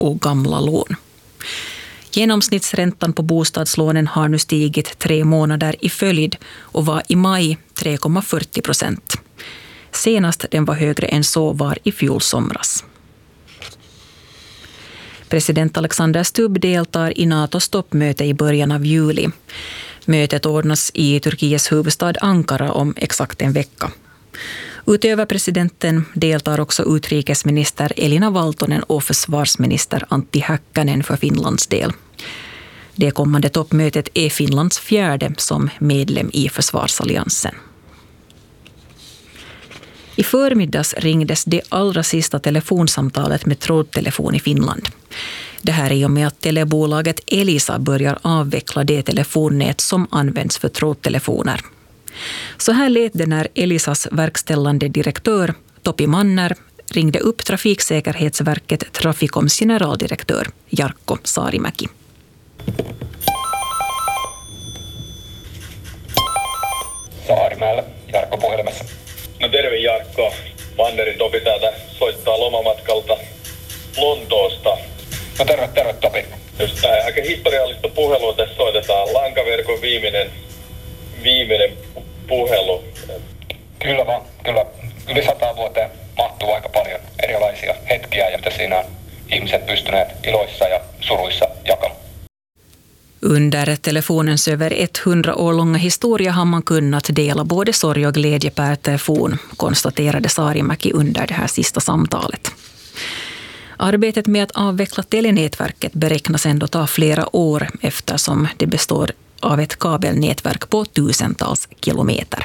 och gamla lån. Genomsnittsräntan på bostadslånen har nu stigit 3 månader i följd och var i maj 3,40%. Senast den var högre än så var i fjol somras. President Alexander Stubb deltar i NATOs toppmöte i början av juli. Mötet ordnas i Turkiets huvudstad Ankara om exakt en vecka. Utöver presidenten deltar också utrikesminister Elina Valtonen och försvarsminister Antti Häkkänen för Finlands del. Det kommande toppmötet är Finlands 4:e som medlem i försvarsalliansen. I förmiddags ringdes det allra sista telefonsamtalet med trådtelefon i Finland. Det här är i och med att telebolaget Elisa börjar avveckla det telefonnät som används för trådtelefoner. Så här lät det när Elisas verkställande direktör Topi Manner ringde upp Trafiksäkerhetsverket Traficoms generaldirektör Jarkko Saarimäki. Saarimäellä, Jarkko puhelimessa. No terve Jarkko, Mannerin Topi täältä soittaa lomamatkalta Lontoosta. No terve Topi. Just aika historiallista puhelua tässä soitetaan, lankaverkon viimeinen puhelu. Kyllä vaan, kyllä. Yli 100 vuoteen mahtuu aika paljon erilaisia hetkiä ja mitä siinä on ihmiset pystyneet iloissa ja suruissa jakamaan. Under telefonens över 100 år långa historia har man kunnat dela både sorg och glädje per telefon, konstaterade Saarimäki under det här sista samtalet. Arbetet med att avveckla telenätverket beräknas ändå ta flera år eftersom det består av ett kabelnätverk på tusentals kilometer.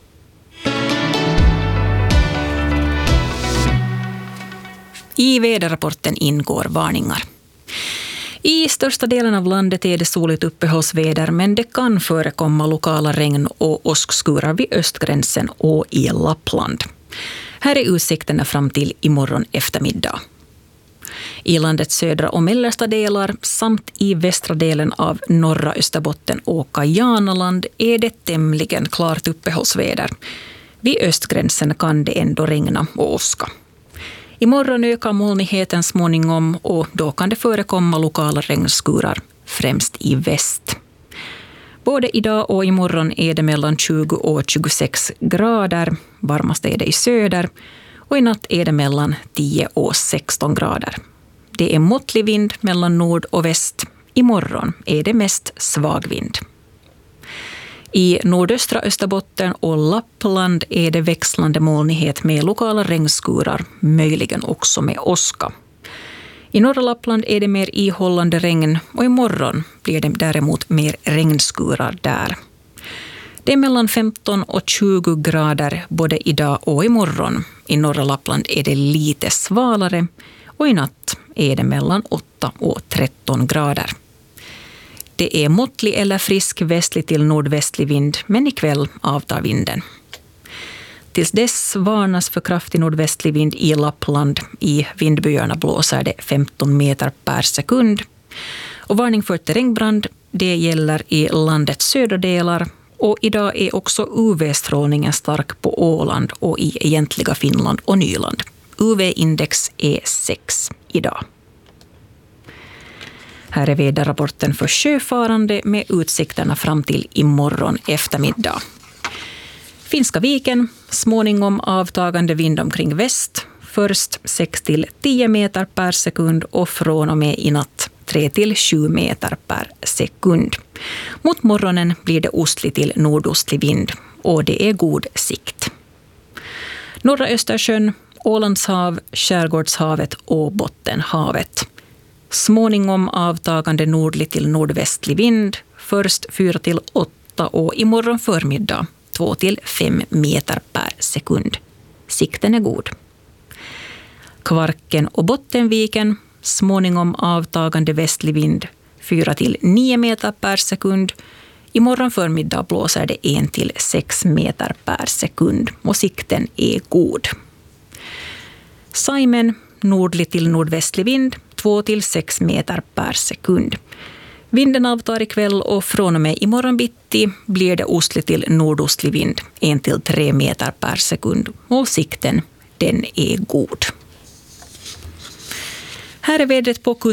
I väderrapporten ingår varningar. I största delen av landet är det soligt uppehållsväder, men det kan förekomma lokala regn- och åskskurar vid östgränsen och i Lappland. Här är utsikterna fram till imorgon eftermiddag. I landets södra och mellersta delar samt i västra delen av norra Österbotten och Kajanaland är det tämligen klart uppehållsväder. Vid östgränsen kan det ändå regna och åska. Imorgon ökar molnigheten småningom och då kan det förekomma lokala regnskurar, främst i väst. Både idag och imorgon är det mellan 20 och 26 grader, varmast är det i söder, och i natt är det mellan 10 och 16 grader. Det är måttlig vind mellan nord och väst. Imorgon är det mest svag vind. I nordöstra Österbotten och Lappland är det växlande molnighet med lokala regnskurar, möjligen också med åska. I norra Lappland är det mer ihållande regn och imorgon blir det däremot mer regnskurar där. Det är mellan 15 och 20 grader både idag och imorgon. I norra Lappland är det lite svalare och i natt är det mellan 8 och 13 grader. Det är måttlig eller frisk västlig till nordvästlig vind, men ikväll avtar vinden. Tills dess varnas för kraftig nordvästlig vind i Lappland. I vindbyarna blåser det 15 meter per sekund. Och varning för terrängbrand, det gäller i landets södra delar. Och idag är också UV-strålningen stark på Åland och i egentliga Finland och Nyland. UV-index är 6 idag. Här är väderrapporten för sjöfarande med utsikterna fram till imorgon eftermiddag. Finska viken, småningom avtagande vind omkring väst. Först 6-10 meter per sekund och från och med i natt 3-7 meter per sekund. Mot morgonen blir det ostlig till nordostlig vind och det är god sikt. Norra Östersjön, Ålandshav, Skärgårdshavet och Bottenhavet. Småningom avtagande nordlig till nordvästlig vind, först 4-8 och imorgon förmiddag 2-5 meter per sekund. Sikten är god. Kvarken och Bottenviken, småningom avtagande västlig vind, 4-9 meter per sekund. Imorgon förmiddag blåser det 1-6 meter per sekund och sikten är god. Saimen, nordlig till nordvästlig vind, 2-6 meter per sekund. Vinden avtar ikväll och från och med imorgon bitti blir det ostlig till nordostlig vind, 1-3 meter per sekund och sikten den är god. Här är vädret på